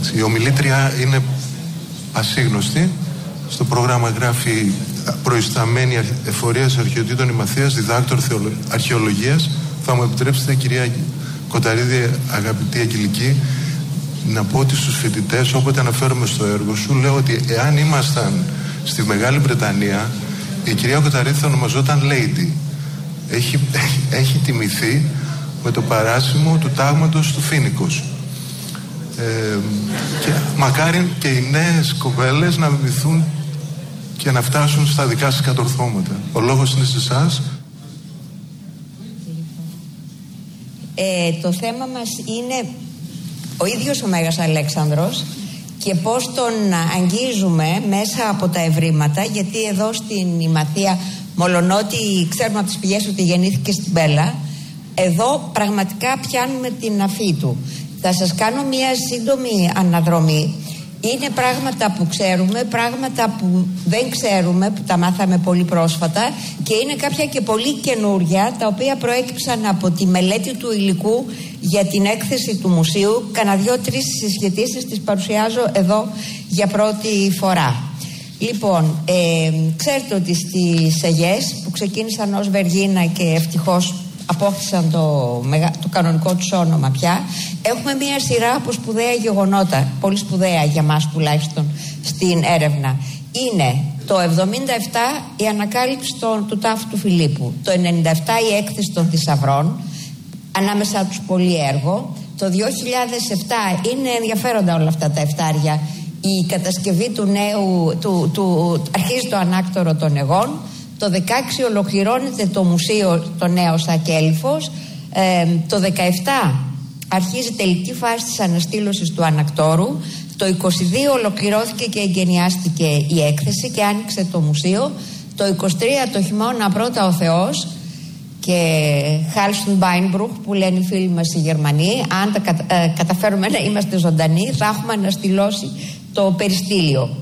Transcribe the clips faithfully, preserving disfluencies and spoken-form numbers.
Η ομιλήτρια είναι ασύγνωστη. Στο πρόγραμμα γράφει προϊσταμένη εφορίας αρχαιοτήτων ημαθίας, διδάκτορ αρχαιολογίας. Θα μου επιτρέψετε, κυρία Κονταρίδη, αγαπητή Αγγελική, να πω ότι στους φοιτητές, όποτε αναφέρομαι στο έργο σου, λέω ότι εάν ήμασταν στη Μεγάλη Βρετανία, η κυρία Κονταρίδη θα ονομαζόταν Lady. Έχει, έχει τιμηθεί με το παράσημο του τάγματος του Φοίνικος. Ε, και μακάρι και οι νέες κοπέλες να μιμηθούν και να φτάσουν στα δικά σας κατορθώματα. Ο λόγος είναι σε εσάς. Ε, το θέμα μας είναι ο ίδιος ο Μέγας Αλέξανδρος και πώς τον αγγίζουμε μέσα από τα ευρήματα, γιατί εδώ στην Ημαθία, μολονότι ξέρουμε από τις πηγές ότι γεννήθηκε στην Πέλα, εδώ πραγματικά πιάνουμε την αφή του. Θα σας κάνω μια σύντομη αναδρομή. Είναι πράγματα που ξέρουμε, πράγματα που δεν ξέρουμε, που τα μάθαμε πολύ πρόσφατα, και είναι κάποια και πολύ καινούρια, τα οποία προέκυψαν από τη μελέτη του υλικού για την έκθεση του μουσείου. Κάνα δύο-τρεις συσχετήσεις τις παρουσιάζω εδώ για πρώτη φορά. Λοιπόν, ε, ξέρετε ότι στις Αιγές, που ξεκίνησαν ως Βεργίνα και ευτυχώς απόκτησαν το, το κανονικό τους όνομα πια, έχουμε μια σειρά από σπουδαία γεγονότα, πολύ σπουδαία για μας τουλάχιστον στην έρευνα. Είναι το εβδομήντα επτά η ανακάλυψη των, του τάφου του Φιλίππου, το ενενήντα επτά η έκθεση των θησαυρών, ανάμεσά τους πολύ έργο, το δύο χιλιάδες επτά είναι ενδιαφέροντα όλα αυτά τα εφτάρια, η κατασκευή του νέου, του, του, αρχίζει το ανάκτορο των Αιγών. Το δεκαέξι ολοκληρώνεται το μουσείο το νέο Σακέλυφος. Ε, το δεκαεπτά αρχίζει η τελική φάση της αναστήλωσης του ανακτόρου. Το είκοσι δύο ολοκληρώθηκε και εγκαινιάστηκε η έκθεση και άνοιξε το μουσείο. Το είκοσι τρία το χειμώνα πρώτα ο Θεός και Χάλστον Μπάινμπρουχ, που λένε οι φίλοι μας οι Γερμανοί, αν τα κατα, ε, καταφέρουμε να είμαστε ζωντανοί, θα έχουμε αναστηλώσει το περιστήλιο.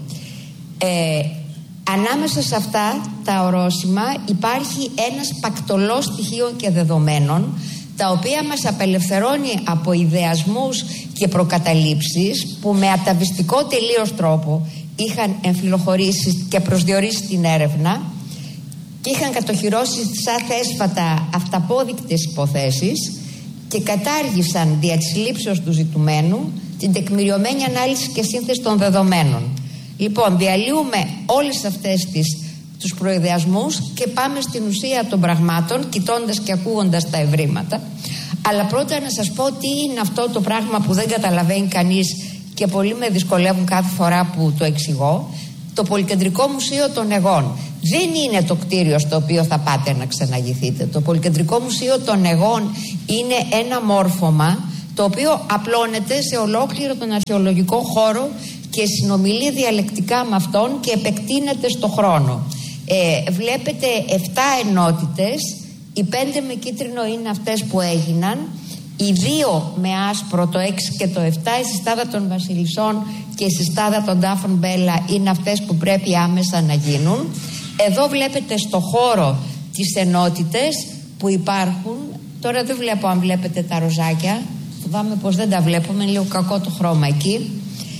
Ε, Ανάμεσα σε αυτά τα ορόσημα υπάρχει ένας πακτολός στοιχείων και δεδομένων, τα οποία μας απελευθερώνει από ιδεασμούς και προκαταλήψεις που με αταβιστικό τελείως τρόπο είχαν εμφυλοχωρήσει και προσδιορίσει την έρευνα και είχαν κατοχυρώσει σαν θέσφατα αυταπόδεικτες υποθέσεις και κατάργησαν δια της λήψεως του ζητουμένου την τεκμηριωμένη ανάλυση και σύνθεση των δεδομένων. Λοιπόν, διαλύουμε όλες αυτές τις, τους προειδεασμούς και πάμε στην ουσία των πραγμάτων, κοιτώντας και ακούγοντας τα ευρήματα. Αλλά πρώτα να σας πω τι είναι αυτό το πράγμα που δεν καταλαβαίνει κανείς και πολλοί με δυσκολεύουν κάθε φορά που το εξηγώ. Το Πολυκεντρικό Μουσείο των Αιγών δεν είναι το κτίριο στο οποίο θα πάτε να ξαναγηθείτε. Το Πολυκεντρικό Μουσείο των Αιγών είναι ένα μόρφωμα το οποίο απλώνεται σε ολόκληρο τον αρχαιολογικό χώρο και συνομιλεί διαλεκτικά με αυτόν και επεκτείνεται στο χρόνο. Ε, βλέπετε επτά ενότητες, οι πέντε με κίτρινο είναι αυτές που έγιναν, οι δύο με άσπρο, το έξι και το επτά, η συστάδα των Βασιλισσών και η συστάδα των Τάφων Μπέλα είναι αυτές που πρέπει άμεσα να γίνουν. Εδώ βλέπετε στο χώρο τις ενότητες που υπάρχουν. Τώρα δεν βλέπω αν βλέπετε τα ροζάκια, φοβάμαι πως δεν τα βλέπουμε, είναι λίγο κακό το χρώμα εκεί.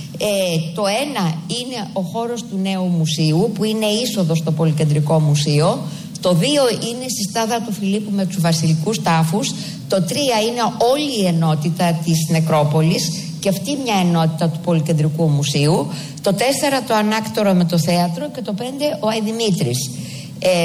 Ε, το ένα είναι ο χώρος του νέου μουσείου που είναι είσοδος στο Πολυκεντρικό Μουσείο. Το δύο είναι η συστάδα του Φιλίππου με τους βασιλικούς τάφους. Το τρία είναι όλη η ενότητα της νεκρόπολης και αυτή μια ενότητα του Πολυκεντρικού Μουσείου. Το τέσσερα το ανάκτορο με το θέατρο και το πέντε ο Αϊδημήτρης. Ε,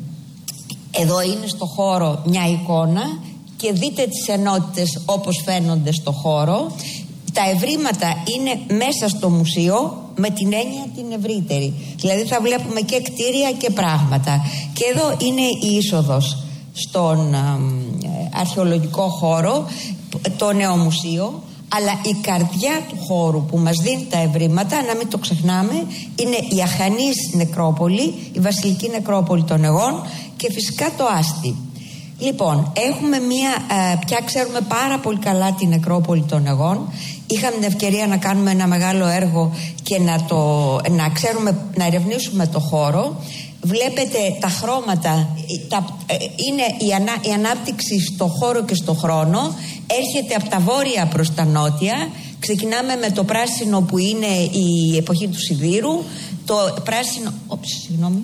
εδώ είναι στο χώρο μια εικόνα και δείτε τις ενότητες όπως φαίνονται στο χώρο. Τα ευρήματα είναι μέσα στο μουσείο με την έννοια την ευρύτερη. Δηλαδή θα βλέπουμε και κτίρια και πράγματα. Και εδώ είναι η είσοδος στον ε, αρχαιολογικό χώρο, το νέο μουσείο. Αλλά η καρδιά του χώρου που μας δίνει τα ευρήματα, να μην το ξεχνάμε, είναι η Αχανής νεκρόπολη, η βασιλική νεκρόπολη των Αιγών και φυσικά το Άστι. Λοιπόν, έχουμε μία, ε, πια ξέρουμε πάρα πολύ καλά την νεκρόπολη των Αιγών. Είχαμε την ευκαιρία να κάνουμε ένα μεγάλο έργο και να, το, να ξέρουμε, να ερευνήσουμε το χώρο. Βλέπετε τα χρώματα, τα, ε, είναι η, ανά, η ανάπτυξη στο χώρο και στο χρόνο. Έρχεται από τα βόρεια προς τα νότια Ξεκινάμε με το πράσινο που είναι η εποχή του Σιδήρου, το πράσινο, όψη, συγγνώμη,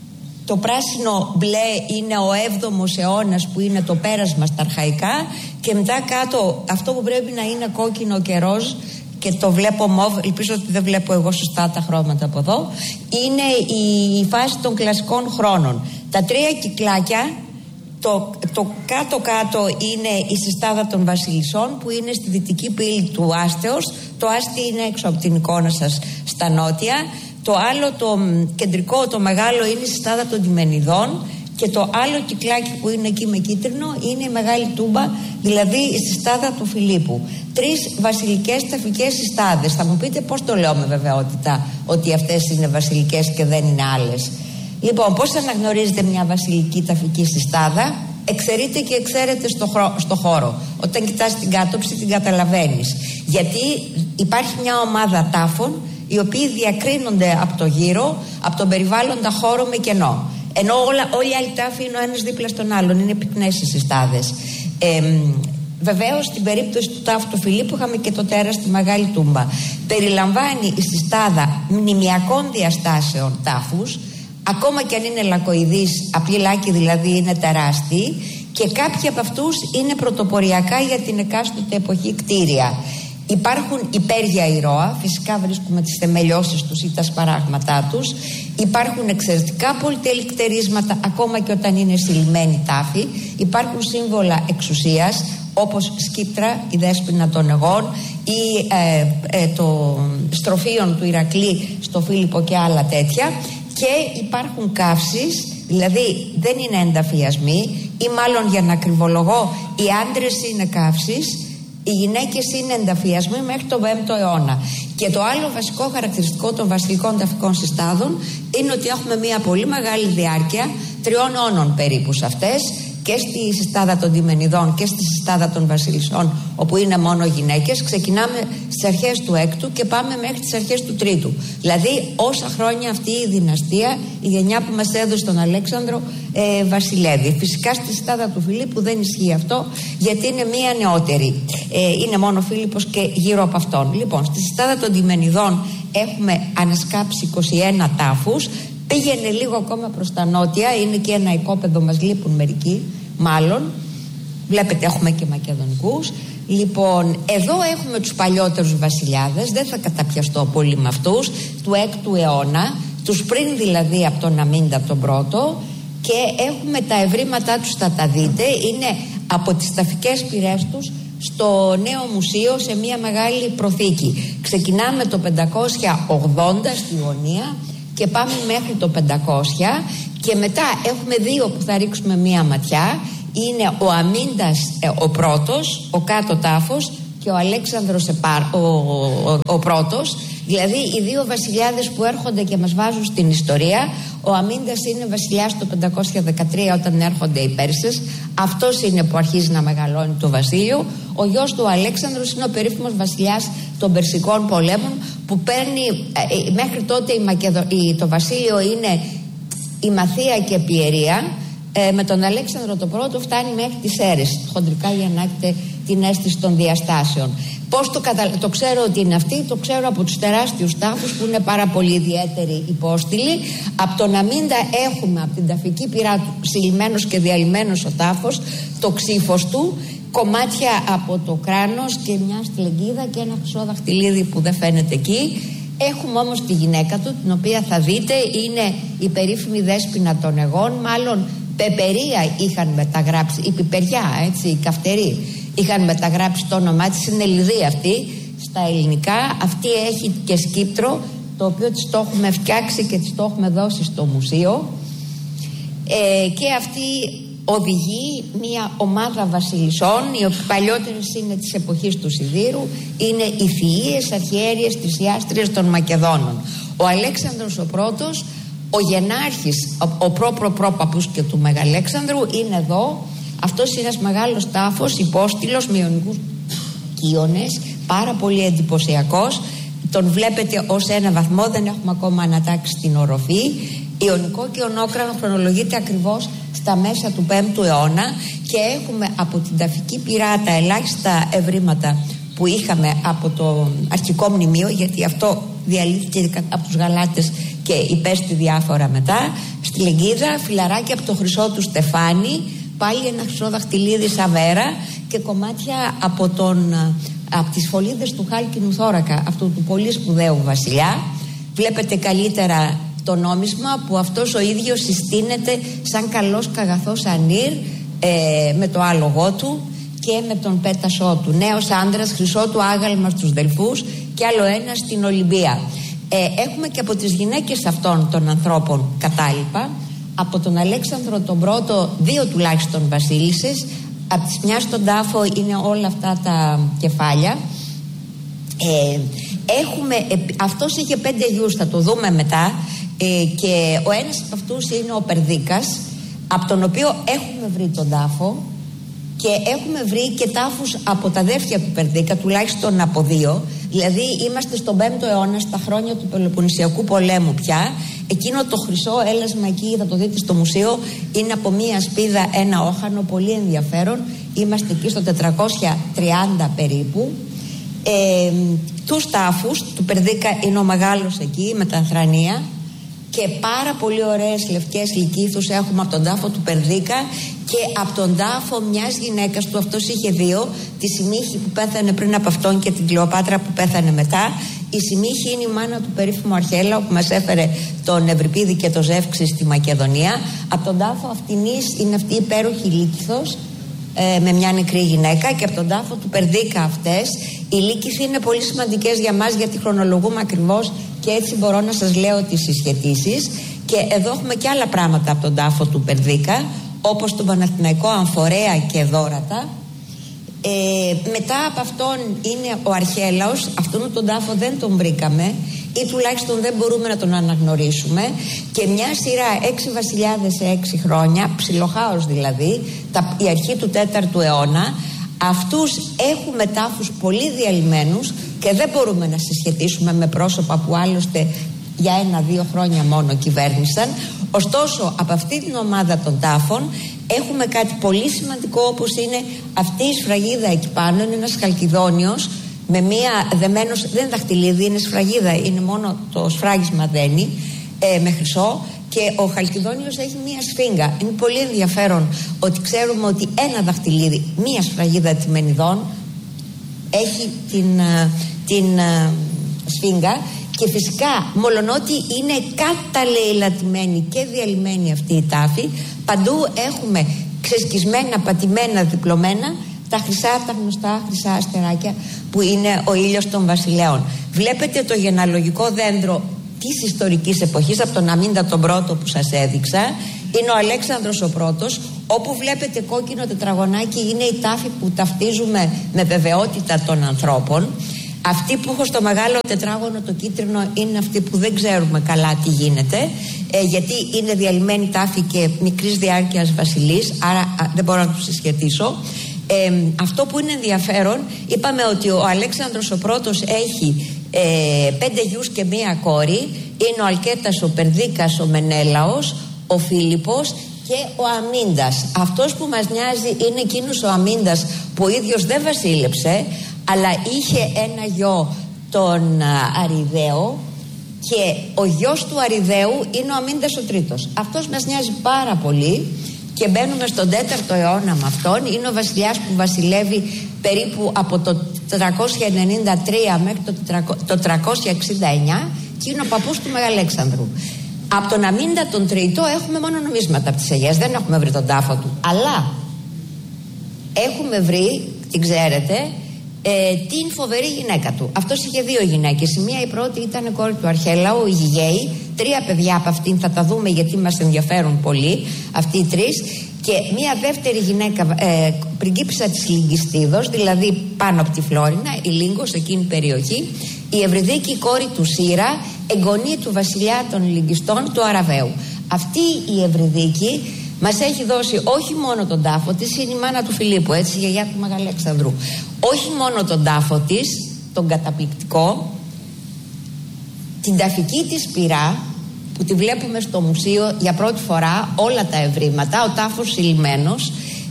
το πράσινο μπλε είναι ο έβδομος αιώνας που είναι το πέρασμα στα αρχαϊκά, και μετά κάτω αυτό που πρέπει να είναι κόκκινο και ροζ, και το βλέπω μοβ, ελπίζω ότι δεν βλέπω εγώ σωστά τα χρώματα από εδώ, είναι η φάση των κλασικών χρόνων. Τα τρία κυκλάκια, το, το κάτω-κάτω είναι η συστάδα των βασιλισσών που είναι στη δυτική πύλη του άστεως. Το άστι είναι έξω από την εικόνα σας στα νότια. Το άλλο, το κεντρικό, το μεγάλο, είναι η συστάδα των Τιμενιδών, και το άλλο κυκλάκι που είναι εκεί με κίτρινο είναι η Μεγάλη Τούμπα, δηλαδή η συστάδα του Φιλίππου. Τρεις βασιλικές ταφικές συστάδες. Θα μου πείτε πώς το λέω με βεβαιότητα ότι αυτές είναι βασιλικές και δεν είναι άλλες. Λοιπόν, πώς αναγνωρίζετε μια βασιλική ταφική συστάδα? Εξαιρείτε και εξαίρετε στο, χρο... στο χώρο. Όταν κοιτάς την κάτωψη την καταλαβαίνεις. Γιατί υπάρχει μια ομάδα τάφων οι οποίοι διακρίνονται από το γύρο, από τον περιβάλλοντα χώρο με κενό. Ενώ όλα, όλοι οι άλλοι τάφοι είναι ο ένας δίπλα στον άλλον, είναι πυκνές οι συστάδες. Ε, Βεβαίως, στην περίπτωση του τάφου του Φιλίππου είχαμε και το τέρας στη Μεγάλη Τούμπα. Περιλαμβάνει η συστάδα μνημιακών διαστάσεων τάφους, ακόμα και αν είναι λακκοειδείς, απλή λάκκη δηλαδή, είναι τεράστιοι, και κάποιοι από αυτούς είναι πρωτοποριακά για την εκάστοτε εποχή κτίρια. Υπάρχουν υπέργεια ηρώα, φυσικά βρίσκουμε τις θεμελιώσεις τους ή τα σπαράγματά τους. Υπάρχουν εξαιρετικά πολυτέλη κτερίσματα, ακόμα και όταν είναι συλλημμένοι τάφοι. Υπάρχουν σύμβολα εξουσίας, όπως σκύπτρα, η δέσποινα των αιγών, ή ε, ε, το στροφίον του Ηρακλή στο Φίλιππο και άλλα τέτοια. Και υπάρχουν καύσεις, δηλαδή δεν είναι ενταφιασμοί, ή μάλλον, για να κρυβολογώ, οι άντρες είναι καύσεις, οι γυναίκες είναι ενταφιασμοί μέχρι τον πέμπτο αιώνα. Και το άλλο βασικό χαρακτηριστικό των βασιλικών ταφικών συστάδων είναι ότι έχουμε μια πολύ μεγάλη διάρκεια τριών αιώνων περίπου σε αυτές, και στη συστάδα των Τιμενιδών και στη συστάδα των Βασιλισσών, όπου είναι μόνο γυναίκες. Ξεκινάμε στις αρχές του έκτου και πάμε μέχρι τις αρχές του τρίτου. Δηλαδή όσα χρόνια αυτή η δυναστεία, η γενιά που μας έδωσε τον Αλέξανδρο, ε, βασιλεύει. Φυσικά στη συστάδα του Φιλίππου δεν ισχύει αυτό, γιατί είναι μία νεότερη. Ε, είναι μόνο ο Φίλιππος και γύρω από αυτόν. Λοιπόν, στη συστάδα των Τιμενιδών έχουμε ανασκάψει είκοσι ένα τάφους. Πήγαινε λίγο ακόμα προς τα νότια, είναι και ένα οικόπεδο, μας λείπουν μερικοί, μάλλον. Βλέπετε, έχουμε και μακεδονικούς. Λοιπόν, εδώ έχουμε τους παλιότερους βασιλιάδες, δεν θα καταπιαστώ πολύ με αυτούς, του έκτου αιώνα, τους πριν δηλαδή από τον Αμίντα τον πρώτο, και έχουμε τα ευρήματά τους, θα τα δείτε, είναι από τις ταφικές πυρές τους στο νέο μουσείο, σε μια μεγάλη προθήκη. Ξεκινάμε το πεντακόσια ογδόντα στη Ιωνία και πάμε μέχρι το πεντακόσια, και μετά έχουμε δύο που θα ρίξουμε μία ματιά. Είναι ο Αμίντας ε, ο πρώτος, ο κάτω τάφος, και ο Αλέξανδρος επά, ο, ο, ο, ο πρώτος. Δηλαδή οι δύο βασιλιάδες που έρχονται και μας βάζουν στην ιστορία. Ο Αμίντας είναι βασιλιάς το πεντακόσια δεκατρία, όταν έρχονται οι Πέρσες. Αυτός είναι που αρχίζει να μεγαλώνει το βασίλειο. Ο γιος του Αλέξανδρος είναι ο περίφημος βασιλιάς των Περσικών πολέμων, που παίρνει ε, μέχρι τότε η Μακεδο... η, το βασίλειο είναι η Μαθία και η Πιερία. Ε, με τον Αλέξανδρο το πρώτο φτάνει μέχρι τις Έρες, χοντρικά, για να έχετε την αίσθηση των διαστάσεων. Πώς το, κατα... το ξέρω ότι είναι αυτή? Το ξέρω από τους τεράστιους τάφους, που είναι πάρα πολύ ιδιαίτεροι υπόστηλοι. Από τον Αμίντα έχουμε, από την ταφική πυρά του, συλλημένος και διαλυμένος ο τάφος, το ξύφος του, κομμάτια από το κράνος και μια στλεγγίδα και ένα χρυσό δαχτυλίδι που δεν φαίνεται εκεί. Έχουμε όμως τη γυναίκα του, την οποία θα δείτε, είναι η περίφημη δέσποινα των αιγών, μάλλον Πεπερία είχαν μεταγράψει, η Πιπεριά, έτσι, η Καυτερή, είχαν μεταγράψει το όνομά της, είναι Λιδία αυτή στα ελληνικά. Αυτή έχει και σκύπτρο, το οποίο της το έχουμε φτιάξει και της το έχουμε δώσει στο μουσείο. Ε, και αυτή οδηγεί μια ομάδα βασιλισσών, οι παλιότερες είναι της εποχής του Σιδήρου, είναι οι Φιείες, αρχιέρειες, θυσιάστριες των Μακεδόνων. Ο Αλέξανδρος ο πρώτος, ο γενάρχης, ο, ο προ-προ-πρόπαπους και του Μεγαλέξανδρου, είναι εδώ. Αυτός είναι ένας μεγάλος τάφος, υπόστηλος με ιωνικούς κύονες, πάρα πολύ εντυπωσιακός. Τον βλέπετε ως ένα βαθμό, δεν έχουμε ακόμα ανατάξει την οροφή. Ιωνικό και ονόκρανο χρονολογείται ακριβώς στα μέσα του πέμπτου αιώνα, και έχουμε από την ταφική πυρά τα ελάχιστα ευρήματα που είχαμε από το αρχικό μνημείο, γιατί αυτό διαλύθηκε από τους Γαλάτες και υπέστη διάφορα μετά. Στη Λεγγίδα φιλαράκια από το χρυσό του Στεφάνη, πάλι ένα χρυσό δαχτυλίδι Σαβέρα και κομμάτια από, τον, από τις φωλίδες του χάλκινου θώρακα, αυτού του πολύ σπουδαίου βασιλιά. Βλέπετε καλύτερα το νόμισμα που αυτός ο ίδιος συστήνεται σαν καλός καγαθός ανήρ, ε, με το άλογό του και με τον πέτασό του. Νέος άντρας, χρυσό του άγαλμα στους Δελφούς και άλλο ένα στην Ολυμπία. Ε, έχουμε και από τις γυναίκες αυτών των ανθρώπων κατάλοιπα. Από τον Αλέξανδρο τον Πρώτο, δύο τουλάχιστον βασίλισσες. Από τη μια στον τάφο είναι όλα αυτά τα κεφάλια. Ε, έχουμε, ε, αυτός είχε πέντε γιους, θα το δούμε μετά, ε, και ο ένας από αυτούς είναι ο Περδίκας, από τον οποίο έχουμε βρει τον τάφο και έχουμε βρει και τάφους από τα αδέρφια του Περδίκα, τουλάχιστον από δύο. Δηλαδή είμαστε στον πέμπτο αιώνα, στα χρόνια του Πελοποννησιακού πολέμου πια. Εκείνο το χρυσό έλασμα εκεί, θα το δείτε στο μουσείο, είναι από μία σπίδα ένα όχανο, πολύ ενδιαφέρον. Είμαστε εκεί στο τετρακόσια τριάντα περίπου. Ε, τους τάφους του Περδίκα είναι ο μεγάλος εκεί με τα ανθρανία, και πάρα πολύ ωραίες λευκές λυκήθους έχουμε από τον τάφο του Περδίκα και από τον τάφο μιας γυναίκας του. Αυτός είχε δύο, τη Σημίχη που πέθανε πριν από αυτόν και την Κλεοπάτρα που πέθανε μετά. Η Σημίχη είναι η μάνα του περίφημου Αρχέλαου που μας έφερε τον Ευρυπίδη και το Ζεύξη στη Μακεδονία. Από τον τάφο αυτινής είναι αυτή η υπέροχη λύκηθος, ε, με μια νεκρή γυναίκα, και από τον τάφο του Περδίκα αυτές. Οι λύκηθοι είναι πολύ σημαντικές για μας γιατί χρονολογούμε ακριβώς και έτσι μπορώ να σας λέω τις συσχετήσεις. Και εδώ έχουμε και άλλα πράγματα από τον τάφο του Περδίκα, όπως τον Παναθηναϊκό Αμφορέα και Δόρατα. Ε, μετά από αυτόν είναι ο Αρχέλαος. Αυτόν τον τάφο δεν τον βρήκαμε, ή τουλάχιστον δεν μπορούμε να τον αναγνωρίσουμε, και μια σειρά έξι βασιλιάδες σε έξι χρόνια, ψιλοχάος δηλαδή, τα, η αρχή του τέταρτου αιώνα. Αυτούς έχουμε τάφους πολύ διαλυμένους και δεν μπορούμε να συσχετίσουμε με πρόσωπα που άλλωστε για ένα-δύο χρόνια μόνο κυβέρνησαν. Ωστόσο, από αυτή την ομάδα των τάφων έχουμε κάτι πολύ σημαντικό, όπως είναι αυτή η σφραγίδα εκεί πάνω. Είναι ένας χαλκιδόνιος με μία δεμένος, δεν είναι δαχτυλίδι, είναι σφραγίδα, είναι μόνο το σφράγισμα δένει, ε, με χρυσό, και ο χαλκιδόνιος έχει μία σφίγγα. Είναι πολύ ενδιαφέρον ότι ξέρουμε ότι ένα δαχτυλίδι, μία σφραγίδα τιμενιδών, έχει την, την σφίγγα. Και φυσικά, μολονότι είναι καταλεηλατημένη και διαλυμένη αυτή η τάφη, παντού έχουμε ξεσκισμένα, πατημένα, διπλωμένα τα χρυσά, τα γνωστά χρυσά αστεράκια που είναι ο ήλιος των βασιλέων. Βλέπετε το γενεαλογικό δέντρο της ιστορικής εποχής, από τον Αμίντα τον Πρώτο που σας έδειξα, είναι ο Αλέξανδρος ο Πρώτος. Όπου βλέπετε κόκκινο τετραγωνάκι είναι η τάφη που ταυτίζουμε με βεβαιότητα των ανθρώπων. Αυτή που έχω στο μεγάλο τετράγωνο το κίτρινο είναι αυτή που δεν ξέρουμε καλά τι γίνεται, ε, γιατί είναι διαλυμένη τάφη και μικρής διάρκειας βασιλής, άρα α, δεν μπορώ να τους συσχετίσω. Ε, αυτό που είναι ενδιαφέρον, είπαμε ότι ο Αλέξανδρος ο Πρώτος έχει ε, πέντε γιους και μία κόρη. Είναι ο Αλκέτας, ο Περδίκας, ο Μενέλαος, ο Φίλιππος και ο Αμίντας. Αυτός που μας νοιάζει είναι εκείνος ο Αμίντας που ο ίδιος δεν βασίλεψε, αλλά είχε ένα γιο, τον Αριδαίο, και ο γιος του Αριδαίου είναι ο Αμίντας ο Τρίτος. Αυτός μας νοιάζει πάρα πολύ και μπαίνουμε στον τέταρτο αιώνα με αυτόν. Είναι ο βασιλιάς που βασιλεύει περίπου από το τετρακόσια ενενήντα τρία μέχρι το τριακόσια εξήντα εννιά και είναι ο παππούς του Μεγαλέξανδρου. Από τον Αμίντα τον Τρίτο έχουμε μόνο νομίσματα από τις Αιγαίες, δεν έχουμε βρει τον τάφο του, αλλά έχουμε βρει, την ξέρετε, Ε, την φοβερή γυναίκα του. Αυτός είχε δύο γυναίκες. Η μία, η πρώτη, ήταν η κόρη του Αρχέλαου, η Γιγέη. Τρία παιδιά από αυτήν, θα τα δούμε γιατί μας ενδιαφέρουν πολύ αυτοί οι τρεις. Και μία δεύτερη γυναίκα, ε, πριγκίπισσα της Λυγκιστίδος, δηλαδή πάνω από τη Φλόρινα, η Λίγκος, εκείνη η περιοχή. Η Ευρυδίκη, η κόρη του Σύρα, εγγονή του βασιλιά των Λυγκιστών, του Αραβαίου. Αυτή η Ευρυδίκη μας έχει δώσει όχι μόνο τον τάφο της, είναι η μάνα του Φιλίππου, έτσι, η γιαγιά του Μεγαλέξανδρου. Όχι μόνο τον τάφο της, τον καταπληκτικό, την ταφική της πυρά που τη βλέπουμε στο μουσείο για πρώτη φορά, όλα τα ευρήματα, ο τάφος συλλημένος,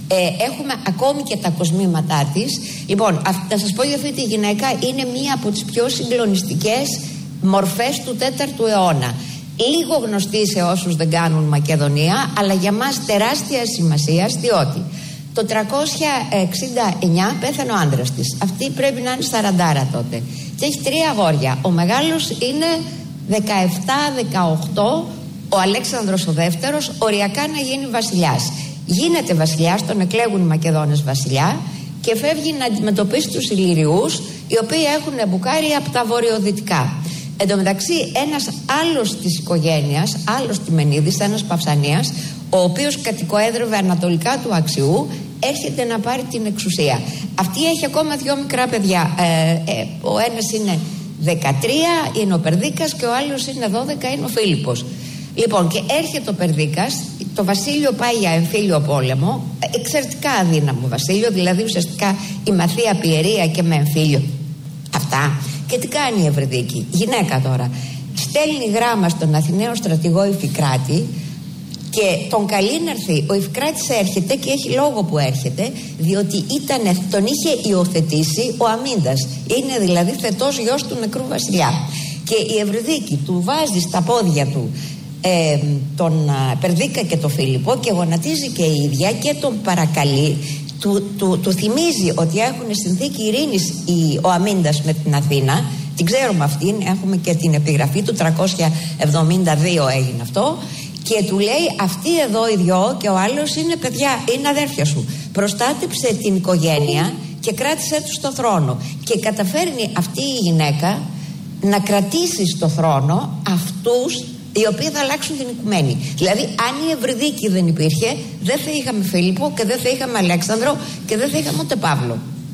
Ε, έχουμε ακόμη και τα κοσμήματά της. Λοιπόν, να σας πω για αυτή τη γυναίκα, είναι μία από τις πιο συγκλονιστικές μορφές του τέταρτου αιώνα. Λίγο γνωστή σε όσους δεν κάνουν Μακεδονία, αλλά για μας τεράστια σημασία, διότι το τριακόσια εξήντα εννιά πέθανε ο άντρας της. Αυτή πρέπει να είναι σαραντάρα τότε. Και έχει τρία αγόρια. Ο μεγάλος είναι δεκαεπτά δεκαοκτώ, ο Αλέξανδρος ο δεύτερος, οριακά να γίνει βασιλιάς. Γίνεται βασιλιάς, τον εκλέγουν οι Μακεδόνες βασιλιά και φεύγει να αντιμετωπίσει τους Ηλυριούς, οι οποίοι έχουν μπουκάρει από τα βορειοδυτικά. Εν τω μεταξύ, ένας άλλος της οικογένειας, άλλος Τιμενίδης, ένας Παυσανίας, ο οποίος κατοικοέδρευε ανατολικά του Αξιού, έρχεται να πάρει την εξουσία. Αυτή έχει ακόμα δύο μικρά παιδιά. Ε, ε, ο ένας είναι δεκατρία, είναι ο Περδίκας, και ο άλλος είναι δώδεκα, είναι ο Φίλιππος. Λοιπόν, και έρχεται ο Περδίκας, το βασίλειο πάει για εμφύλιο πόλεμο, εξαιρετικά αδύναμο βασίλειο, δηλαδή ουσιαστικά η μαθία πιερία και με εμφύλιο. Αυτά. Και τι κάνει η Ευρυδίκη, γυναίκα τώρα? Στέλνει γράμμα στον Αθηναίο στρατηγό Ιφικράτη και τον καλεί να έρθει. Ο Ιφικράτης έρχεται και έχει λόγο που έρχεται, διότι ήταν, τον είχε υιοθετήσει ο Αμίντας. Είναι δηλαδή θετός γιος του νεκρού βασιλιά. Και η Ευρυδίκη του βάζει στα πόδια του ε, τον α, Περδίκα και τον Φίλιππο και γονατίζει και η ίδια και τον παρακαλεί. Του, του, του θυμίζει ότι έχουν συνθήκη ειρήνης η, ο Αμίντας με την Αθήνα. Την ξέρουμε αυτήν, έχουμε και την επιγραφή του, τριακόσια εβδομήντα δύο έγινε αυτό. Και του λέει, αυτοί εδώ οι δυο και ο άλλος είναι παιδιά, είναι αδέρφια σου. Προστάτεψε την οικογένεια και κράτησε τους στο θρόνο. Και καταφέρνει αυτή η γυναίκα να κρατήσει στο θρόνο αυτούς οι οποίοι θα αλλάξουν την οικουμένη. Δηλαδή, αν η Ευρυδίκη δεν υπήρχε, δεν θα είχαμε Φίλιππο και δεν θα είχαμε Αλέξανδρο και δεν θα είχαμε ούτε Παύλο.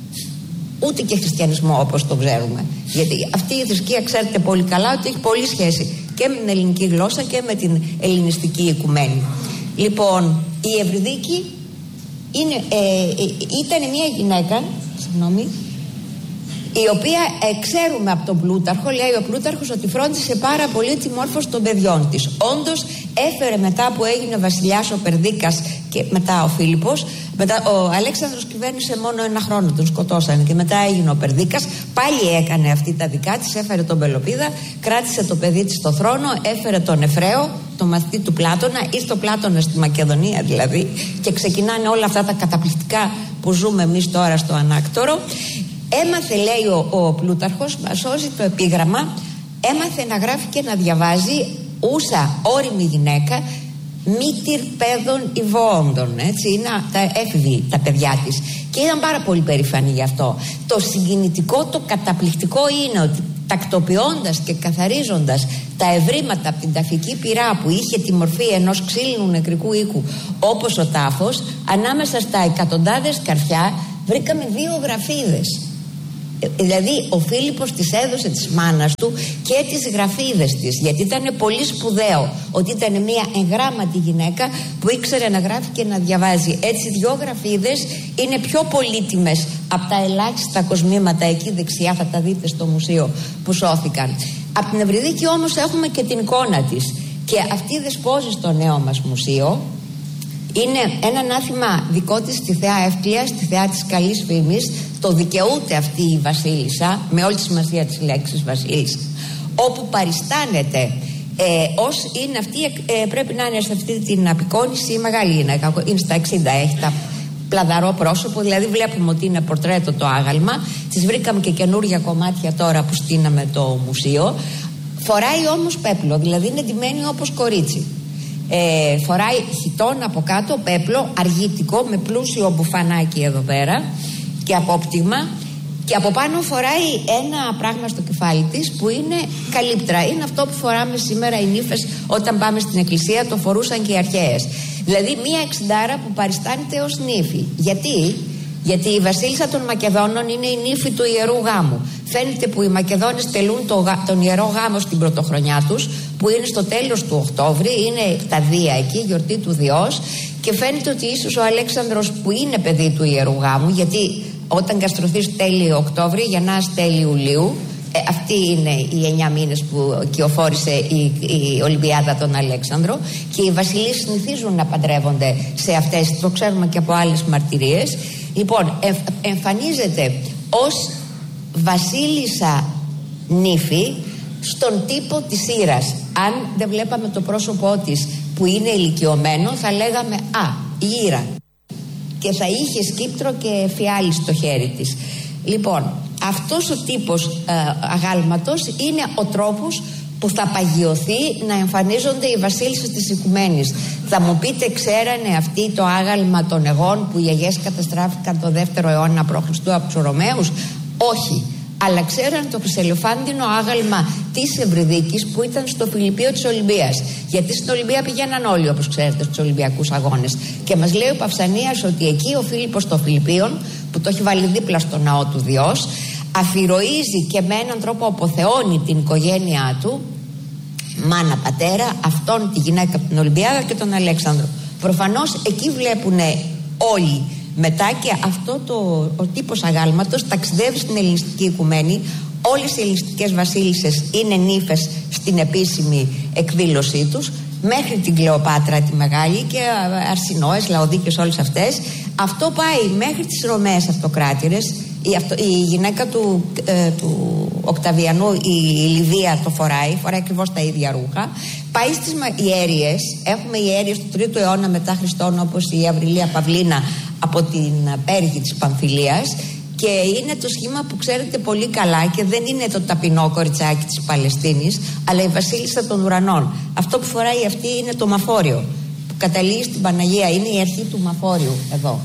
Ούτε και χριστιανισμό όπως το ξέρουμε. Γιατί αυτή η θρησκεία, ξέρετε πολύ καλά ότι έχει πολύ σχέση και με την ελληνική γλώσσα και με την ελληνιστική οικουμένη. Λοιπόν, η Ευρυδίκη είναι, ε, ε, ήταν μια γυναίκα, συγγνώμη, η οποία ε, ξέρουμε από τον Πλούταρχο, λέει ο Πλούταρχος, ότι φρόντισε πάρα πολύ τη μόρφωση των παιδιών της. Όντως έφερε, μετά που έγινε βασιλιάς ο Περδίκας και μετά ο Φίλιππος, μετά ο Αλέξανδρος κυβέρνησε μόνο ένα χρόνο, τον σκοτώσανε, και μετά έγινε ο Περδίκας, πάλι έκανε αυτή τα δικά της, έφερε τον Πελοπίδα, κράτησε το παιδί της στο θρόνο, έφερε τον Εφραίο, τον μαθητή του Πλάτωνα, ή στο Πλάτωνα στη Μακεδονία δηλαδή, και ξεκινάνε όλα αυτά τα καταπληκτικά που ζούμε εμείς τώρα στο ανάκτορο. Έμαθε, λέει ο, ο Πλούταρχος, μας σώζει το επίγραμμα, έμαθε να γράφει και να διαβάζει, ούσα όριμη γυναίκα, μήτυρ παιδών υβόντων, έτσι, είναι τα έφηβη τα παιδιά της, και ήταν πάρα πολύ περήφανη γι' αυτό. Το συγκινητικό, το καταπληκτικό είναι ότι τακτοποιώντας και καθαρίζοντας τα ευρήματα από την ταφική πυρά που είχε τη μορφή ενός ξύλινου νεκρικού οίκου όπως ο τάφος, ανάμεσα στα εκατοντάδες καρφιά βρήκαμε δύο γραφίδες. Δηλαδή ο Φίλιππος της έδωσε της μάνας του και τις γραφίδες της, γιατί ήταν πολύ σπουδαίο ότι ήταν μια εγγράμματη γυναίκα που ήξερε να γράφει και να διαβάζει. Έτσι δυο γραφίδες είναι πιο πολύτιμες από τα ελάχιστα κοσμήματα εκεί δεξιά, θα τα δείτε στο μουσείο, που σώθηκαν. Από την Ευρυδίκη όμως έχουμε και την εικόνα της, και αυτή δεσπόζει στο νέο μας μουσείο. Είναι ένα ανάθημα δικό της στη θεά Εύκλεια, στη θεά της καλής φήμης. Το δικαιούται αυτή η βασίλισσα, με όλη τη σημασία της λέξης βασίλισσα, όπου παριστάνεται ε, ως είναι αυτή, ε, πρέπει να είναι σε αυτή την απεικόνηση η μεγάλη γυναίκα, είναι στα εξήντα, έχει τα πλαδαρό πρόσωπο, δηλαδή βλέπουμε ότι είναι πορτρέτο το άγαλμα. Της βρήκαμε και καινούργια κομμάτια τώρα που στείναμε το μουσείο. Φοράει όμως πέπλο, δηλαδή είναι ντυμένη όπως κορίτσι. Ε, φοράει χιτόν από κάτω, πέπλο, αργητικό, με πλούσιο μπουφανάκι εδώ πέρα και απόπτυγμα, και από πάνω φοράει ένα πράγμα στο κεφάλι της που είναι καλύπτρα. Είναι αυτό που φοράμε σήμερα οι νύφες όταν πάμε στην εκκλησία, το φορούσαν και οι αρχαίες. Δηλαδή μία εξιντάρα που παριστάνεται ως νύφη. Γιατί? Γιατί η βασίλισσα των Μακεδόνων είναι η νύφη του Ιερού Γάμου. Φαίνεται που οι Μακεδόνες τελούν το, τον Ιερό Γάμο στην πρωτοχρονιά τους, που είναι στο τέλος του Οκτώβρη, είναι τα Δία εκεί, γιορτή του Διός, και φαίνεται ότι ίσως ο Αλέξανδρος, που είναι παιδί του Ιερού Γάμου, γιατί όταν καστρωθείς τέλη Οκτώβρη γεννάς τέλη Ιουλίου, Ε, αυτή είναι οι εννιά μήνες που κυοφόρησε η, η Ολυμπιάδα τον Αλέξανδρο, και οι βασιλείς συνηθίζουν να παντρεύονται σε αυτές, το ξέρουμε και από άλλες μαρτυρίες. Λοιπόν, εμ, εμφανίζεται ως βασίλισσα νύφη στον τύπο της Ήρας. Αν δεν βλέπαμε το πρόσωπό της που είναι ηλικιωμένο, θα λέγαμε «Α, η Ήρα», και θα είχε σκύπτρο και φιάλι στο χέρι της. Λοιπόν, αυτός ο τύπος ε, αγάλματος είναι ο τρόπος που θα παγιωθεί να εμφανίζονται οι βασίλισσες της οικουμένης. Θα μου πείτε, ξέρανε αυτοί το άγαλμα των εγών που οι αγιές καταστράφηκαν το δεύτερο αιώνα π.Χ. από τους Ρωμαίους? Όχι. Αλλά ξέραν το χρυσελεφάντινο άγαλμα της Ευρυδίκης που ήταν στο Φιλιππείο της Ολυμπίας. Γιατί στην Ολυμπία πηγαίναν όλοι, όπως ξέρετε, στους Ολυμπιακούς Αγώνες. Και μας λέει ο Παυσανίας ότι εκεί ο Φίλιππος των Φιλιππίων, που το έχει βάλει δίπλα στο ναό του Διός, αφιερωίζει και με έναν τρόπο αποθεώνει την οικογένειά του, μάνα, πατέρα, αυτόν, τη γυναίκα από την Ολυμπιάδα και τον Αλέξανδρο. Προφανώς εκεί βλέπουν όλοι. Μετά, και αυτό το, ο τύπος αγάλματος ταξιδεύει στην ελληνιστική οικουμένη. Όλες οι ελληνιστικές βασίλισσες είναι νύφες στην επίσημη εκδήλωσή τους, μέχρι την Κλεοπάτρα τη Μεγάλη και Αρσινόες, Λαοδίκες, όλες αυτές. Αυτό πάει μέχρι τις Ρωμαίες Αυτοκράτηρες. Η, αυτο, η γυναίκα του, ε, του Οκταβιανού, η Λιδία, το φοράει, φοράει ακριβώς τα ίδια ρούχα. Πάει στις ιέριες. Έχουμε ιέριες του τρίτου αιώνα μετά Χριστόν, όπως η Αυριλία Παυλίνα από την Πέργη της Παμφιλίας, και είναι το σχήμα που ξέρετε πολύ καλά, και δεν είναι το ταπεινό κοριτσάκι της Παλαιστίνης, αλλά η βασίλισσα των ουρανών. Αυτό που φοράει αυτή είναι το μαφόριο που καταλήγει στην Παναγία, είναι η αρχή του μαφόριου εδώ.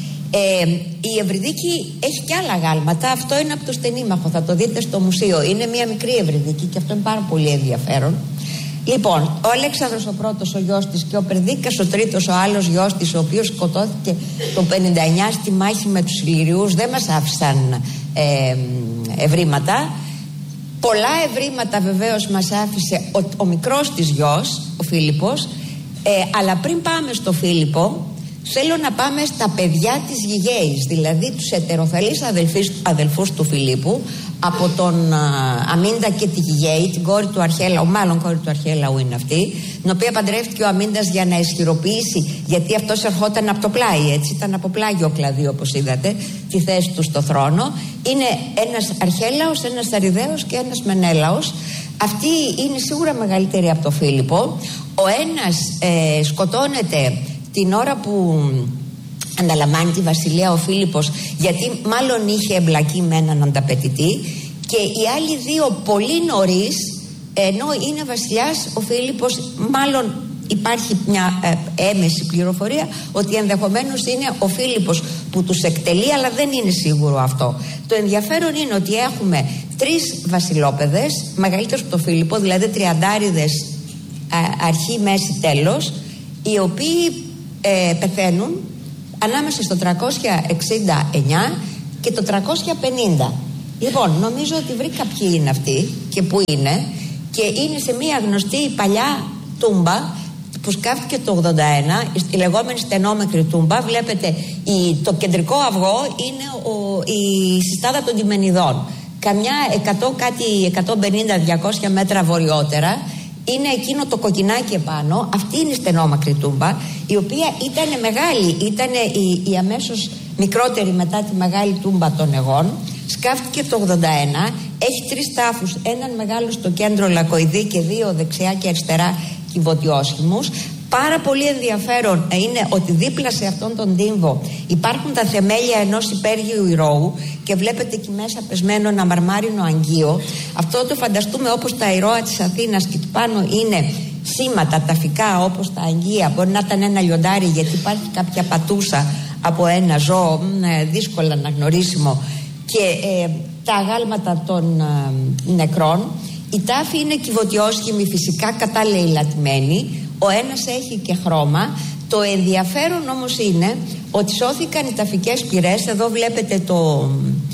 Ε, η Ευρυδίκη έχει και άλλα γάλματα. Αυτό είναι από το Στενήμαχο, θα το δείτε στο μουσείο. Είναι μια μικρή Ευρυδίκη και αυτό είναι πάρα πολύ ενδιαφέρον. Λοιπόν, ο Αλέξανδρος ο πρώτος, ο γιος της, και ο Περδίκας ο τρίτος, ο άλλος γιος της, ο οποίος σκοτώθηκε το πενήντα εννιά στη μάχη με τους Ηλυριούς, δεν μας άφησαν ε, ευρήματα. Πολλά ευρήματα βεβαίως μας άφησε ο, ο μικρός της γιος, ο Φίλιππος. ε, αλλά πριν πάμε στο Φίλιππο, θέλω να πάμε στα παιδιά της Γιγέης, δηλαδή τους ετεροθαλείς αδελφούς του Φιλίππου, από τον α, Αμίντα και τη Γιγέη, την κόρη του Αρχέλαου, μάλλον κόρη του Αρχέλαου είναι αυτή, την οποία παντρεύτηκε ο Αμίντας για να ισχυροποιήσει, γιατί αυτός ερχόταν από το πλάι, έτσι, ήταν από πλάγιο κλαδί, όπως είδατε, τη θέση του στο θρόνο. Είναι ένας Αρχέλαος, ένας Αριδαίος και ένας Μενέλαος. Αυτή είναι σίγουρα μεγαλύτερη από τον Φίλιππο. Ο ένας ε, σκοτώνεται την ώρα που αναλαμβάνει τη βασιλεία ο Φίλιππος, γιατί μάλλον είχε εμπλακεί με έναν ανταπαιτητή, και οι άλλοι δύο πολύ νωρίς, ενώ είναι βασιλιάς ο Φίλιππος, μάλλον υπάρχει μια ε, έμεση πληροφορία ότι ενδεχομένως είναι ο Φίλιππος που τους εκτελεί, αλλά δεν είναι σίγουρο αυτό. Το ενδιαφέρον είναι ότι έχουμε τρεις βασιλόπαιδες, μεγαλύτερους από τον Φίλιππο, δηλαδή τριαντάριδες, ε, αρχή, μέση, τέλος, οι οποίοι ε, πεθαίνουν ανάμεσα στο τριακόσια εξήντα εννιά και το τριακόσια πενήντα. Λοιπόν, νομίζω ότι βρήκα ποιοι είναι αυτοί και πού είναι, και είναι σε μια γνωστή παλιά τούμπα που σκάφτηκε το ογδόντα ένα, η λεγόμενη στενόμεκρη τούμπα. Βλέπετε, η, το κεντρικό αυγό είναι ο, η συστάδα των Τιμενιδών. Καμιά εκατό, κάτι εκατόν πενήντα με διακόσια μέτρα βορειότερα είναι εκείνο το κοκκινάκι επάνω. Αυτή είναι η στενόμακρη τούμπα, η οποία ήταν μεγάλη, ήταν η, η αμέσως μικρότερη μετά τη μεγάλη τούμπα των Αιγών. Σκάφτηκε το ογδόντα ένα, έχει τρεις τάφους, έναν μεγάλο στο κέντρο λακοειδή και δύο δεξιά και αριστερά κυβωτιόσχημους. Πάρα πολύ ενδιαφέρον είναι ότι δίπλα σε αυτόν τον τύμβο υπάρχουν τα θεμέλια ενός υπέργειου ηρώου, και βλέπετε εκεί μέσα πεσμένο ένα μαρμάρινο αγγείο. Αυτό το φανταστούμε όπως τα ηρώα της Αθήνας, και πάνω είναι σήματα ταφικά όπως τα αγγεία. Μπορεί να ήταν ένα λιοντάρι, γιατί υπάρχει κάποια πατούσα από ένα ζώο, δύσκολα αναγνωρίσιμο, και ε, τα αγάλματα των ε, νεκρών. Η τάφη είναι κυβωτιόσχημη, φυσικά κατάλεηλατημένη. Ο ένας έχει και χρώμα. Το ενδιαφέρον όμως είναι ότι σώθηκαν οι ταφικές πυρές. Εδώ βλέπετε το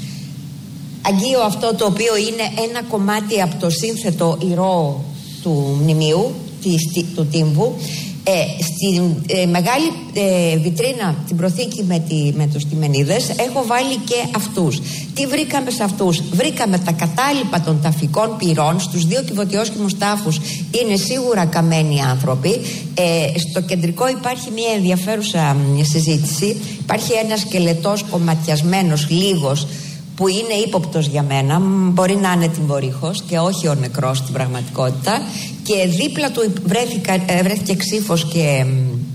αγγείο αυτό, το οποίο είναι ένα κομμάτι από το σύνθετο ηρώο του μνημείου, του τύμβου. Ε, στην ε, μεγάλη ε, βιτρίνα, την προθήκη με, τη, με τους Τιμενίδες, έχω βάλει και αυτούς. Τι βρήκαμε σε αυτούς? Βρήκαμε τα κατάλοιπα των ταφικών πυρών. Στους δύο κυβωτιόσχημους τάφους είναι σίγουρα καμένοι άνθρωποι. Ε, στο κεντρικό υπάρχει μια ενδιαφέρουσα συζήτηση. Υπάρχει ένας σκελετός κομματιασμένος, λίγος, που είναι ύποπτος για μένα, μπορεί να είναι τυμβορύχος και όχι ο νεκρός στην πραγματικότητα, και δίπλα του βρέθηκα, βρέθηκε ξύφος και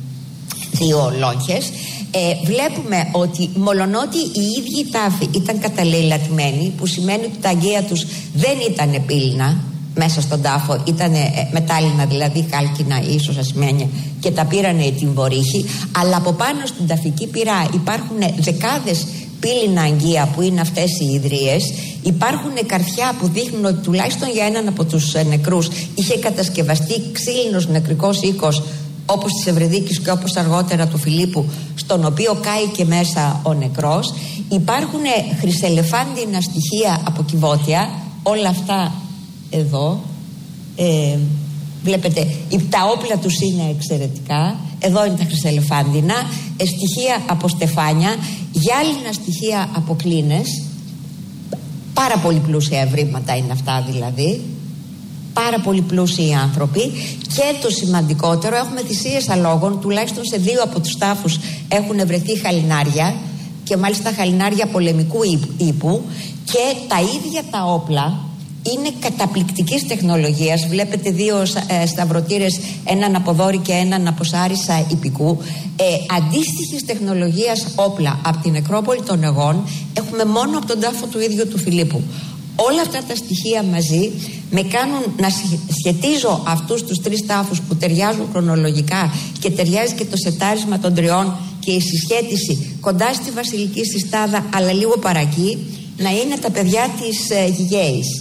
δύο λόγχες. Ε, βλέπουμε ότι μολονότι οι ίδιοι τάφοι ήταν καταλεηλατημένοι, που σημαίνει ότι τα αγγεία τους δεν ήταν πύληνα μέσα στον τάφο, ήταν μετάλλινα, δηλαδή χάλκινα ίσως ασημένια, και τα πήρανε οι τυμβορύχοι, αλλά από πάνω στην ταφική πυρά υπάρχουν δεκάδες πύληνα αγγεία που είναι αυτές οι ιδρύες. Υπάρχουν καρφιά που δείχνουν ότι τουλάχιστον για έναν από τους νεκρούς είχε κατασκευαστεί ξύλινος νεκρικός οίκος, όπως της Ευρεδίκης και όπως αργότερα του Φιλίππου, στον οποίο κάει και μέσα ο νεκρός. Υπάρχουν χρυσελεφάντινα στοιχεία από κυβότια, όλα αυτά εδώ. Ε, βλέπετε, τα όπλα τους είναι εξαιρετικά. Εδώ είναι τα χρυσελεφάντινα, ε, στοιχεία από στεφάνια, γυάλινα στοιχεία από κλίνες. Πάρα πολύ πλούσια ευρήματα είναι αυτά δηλαδή. Πάρα πολύ πλούσιοι άνθρωποι. Και το σημαντικότερο, έχουμε θυσίες αλόγων. Τουλάχιστον σε δύο από τους τάφους έχουν βρεθεί χαλινάρια, και μάλιστα χαλινάρια πολεμικού ύπου. Και τα ίδια τα όπλα είναι καταπληκτικής τεχνολογίας. Βλέπετε δύο ε, σταυρωτήρες, έναν από Δόρη και έναν από Σάρισα Ιππικού. Ε, αντίστοιχης τεχνολογίας όπλα από την νεκρόπολη των Αιγών έχουμε μόνο από τον τάφο του ίδιου του Φιλίππου. Όλα αυτά τα στοιχεία μαζί με κάνουν να σχετίζω αυτούς τους τρεις τάφους που ταιριάζουν χρονολογικά, και ταιριάζει και το σετάρισμα των τριών και η συσχέτιση κοντά στη Βασιλική Συστάδα, αλλά λίγο παρακεί, να είναι τα παιδιά της ε, Γηγέης.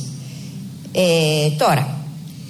Ε, τώρα,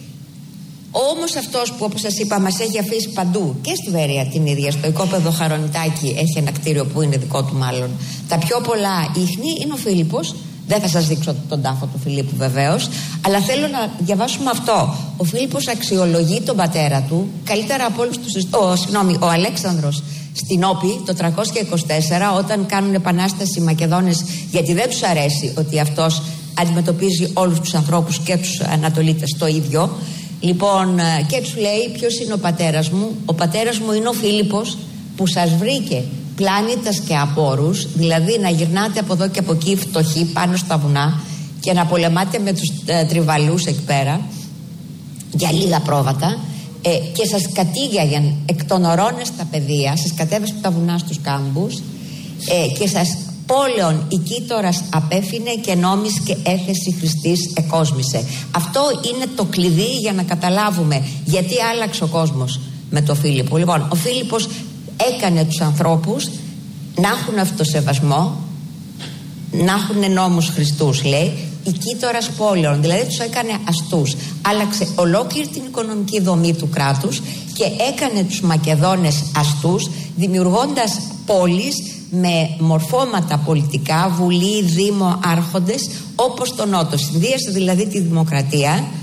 όμως αυτός που, όπως σας είπα, μας έχει αφήσει παντού και στη Βέρεια την ίδια, στο οικόπεδο Χαρονιτάκη έχει ένα κτίριο που είναι δικό του μάλλον, τα πιο πολλά ίχνη, είναι ο Φίλιππος. Δεν θα σας δείξω τον τάφο του Φιλίππου βεβαίως, αλλά θέλω να διαβάσουμε αυτό. Ο Φίλιππος αξιολογεί τον πατέρα του καλύτερα από όλους τους. Ο, συγγνώμη, ο Αλέξανδρος στην Όπη το τριακόσια είκοσι τέσσερα, όταν κάνουν επανάσταση οι Μακεδόνες, γιατί δεν τους αρέσει ότι αυτός αντιμετωπίζει όλους τους ανθρώπους και τους Ανατολίτες το ίδιο. Λοιπόν, και τους λέει: ποιος είναι ο πατέρας μου? Ο πατέρας μου είναι ο Φίλιππος που σας βρήκε πλάνητας και απόρους, δηλαδή να γυρνάτε από εδώ και από εκεί φτωχοί πάνω στα βουνά και να πολεμάτε με τους ε, τριβαλούς εκεί πέρα για λίγα πρόβατα, ε, και σας κατήγιαγαν εκ των ορώνες στα πεδία, σας κατέβασε από τα βουνά στους κάμπους, ε, και σας πόλεων η κύττορας απέφυνε και νόμις και έθεση Χριστής εκόσμησε. Αυτό είναι το κλειδί για να καταλάβουμε γιατί άλλαξε ο κόσμος με τον Φίλιππο. Λοιπόν, ο Φίλιππος έκανε τους ανθρώπους να έχουν αυτοσεβασμό, να έχουν νόμους Χριστούς, λέει, η κύττορας πόλεων, δηλαδή τους έκανε αστούς. Άλλαξε ολόκληρη την οικονομική δομή του κράτους και έκανε τους Μακεδόνες αστούς, δημιουργώντας πόλεις με μορφώματα πολιτικά, βουλή, δήμο, άρχοντες, όπως τον Νότο. Συνδύασε δηλαδή τη δημοκρατία